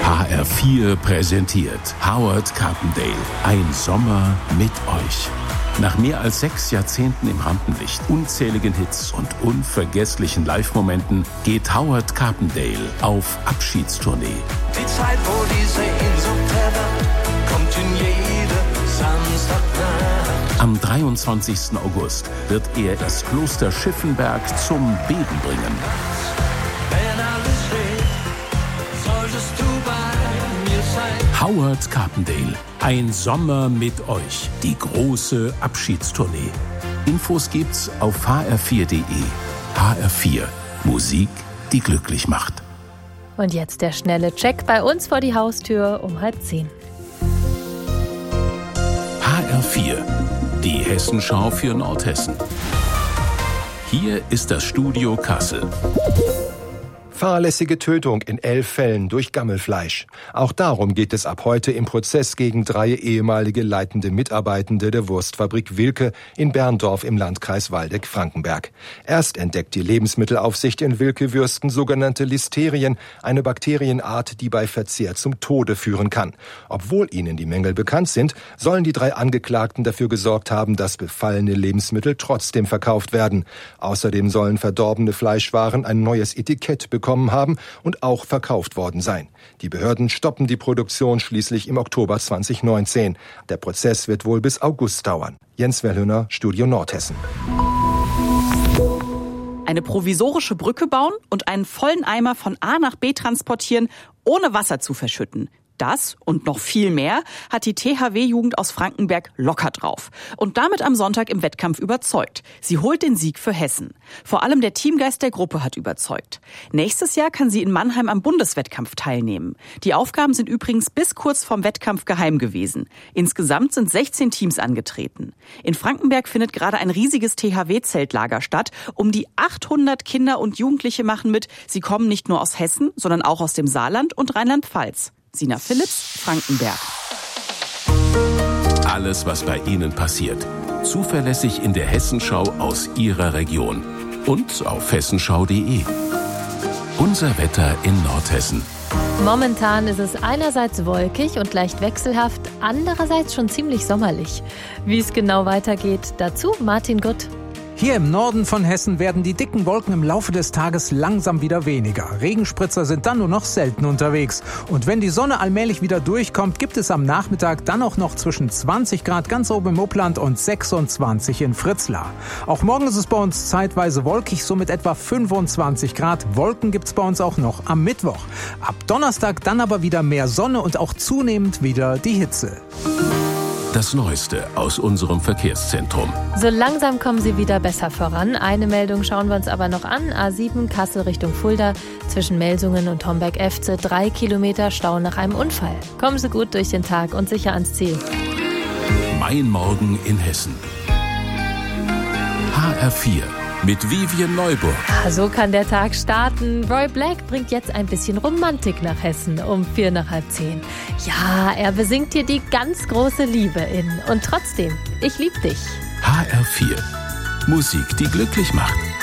HR4 präsentiert Howard Carpendale. Ein Sommer mit euch. Nach mehr als 6 Jahrzehnten im Rampenlicht, unzähligen Hits und unvergesslichen Live-Momenten geht Howard Carpendale auf Abschiedstournee. Die Zeit, wo diese Sehnsucht herrscht, kommt in jede Samstagnacht. Am 23. August wird er das Kloster Schiffenberg zum Beben bringen. Wenn alles steht, solltest du bei mir sein. Howard Carpendale. Ein Sommer mit euch. Die große Abschiedstournee. Infos gibt's auf hr4.de. HR4. Musik, die glücklich macht. Und jetzt der schnelle Check bei uns vor die Haustür um 9:30. HR4. Die Hessenschau für Nordhessen. Hier ist das Studio Kassel. Fahrlässige Tötung in 11 Fällen durch Gammelfleisch. Auch darum geht es ab heute im Prozess gegen 3 ehemalige leitende Mitarbeitende der Wurstfabrik Wilke in Berndorf im Landkreis Waldeck-Frankenberg. Erst entdeckt die Lebensmittelaufsicht in Wilke-Würsten sogenannte Listerien, eine Bakterienart, die bei Verzehr zum Tode führen kann. Obwohl ihnen die Mängel bekannt sind, sollen die 3 Angeklagten dafür gesorgt haben, dass befallene Lebensmittel trotzdem verkauft werden. Außerdem sollen verdorbene Fleischwaren ein neues Etikett bekommen haben und auch verkauft worden sein. Die Behörden stoppen die Produktion schließlich im Oktober 2019. Der Prozess wird wohl bis August dauern. Jens Wellhöner, Studio Nordhessen. Eine provisorische Brücke bauen und einen vollen Eimer von A nach B transportieren, ohne Wasser zu verschütten. Das und noch viel mehr hat die THW-Jugend aus Frankenberg locker drauf und damit am Sonntag im Wettkampf überzeugt. Sie holt den Sieg für Hessen. Vor allem der Teamgeist der Gruppe hat überzeugt. Nächstes Jahr kann sie in Mannheim am Bundeswettkampf teilnehmen. Die Aufgaben sind übrigens bis kurz vorm Wettkampf geheim gewesen. Insgesamt sind 16 Teams angetreten. In Frankenberg findet gerade ein riesiges THW-Zeltlager statt. Um die 800 Kinder und Jugendliche machen mit. Sie kommen nicht nur aus Hessen, sondern auch aus dem Saarland und Rheinland-Pfalz. Sina Philipps, Frankenberg. Alles, was bei Ihnen passiert. Zuverlässig in der Hessenschau aus Ihrer Region. Und auf hessenschau.de. Unser Wetter in Nordhessen. Momentan ist es einerseits wolkig und leicht wechselhaft, andererseits schon ziemlich sommerlich. Wie es genau weitergeht, dazu Martin Gutt. Hier im Norden von Hessen werden die dicken Wolken im Laufe des Tages langsam wieder weniger. Regenspritzer sind dann nur noch selten unterwegs. Und wenn die Sonne allmählich wieder durchkommt, gibt es am Nachmittag dann auch noch zwischen 20 Grad ganz oben im Upland und 26 in Fritzlar. Auch morgen ist es bei uns zeitweise wolkig, so mit etwa 25 Grad. Wolken gibt's bei uns auch noch am Mittwoch. Ab Donnerstag dann aber wieder mehr Sonne und auch zunehmend wieder die Hitze. Das Neueste aus unserem Verkehrszentrum. So langsam kommen sie wieder besser voran. Eine Meldung schauen wir uns aber noch an. A7 Kassel Richtung Fulda. Zwischen Melsungen und Homberg-Efze 3 Kilometer Stau nach einem Unfall. Kommen Sie gut durch den Tag und sicher ans Ziel. Mein Morgen in Hessen. HR4 mit Vivian Neuburg. So kann der Tag starten. Roy Black bringt jetzt ein bisschen Romantik nach Hessen um 9:45. Ja, er besingt hier die ganz große Liebe in Und trotzdem, ich lieb dich. HR4. Musik, die glücklich macht.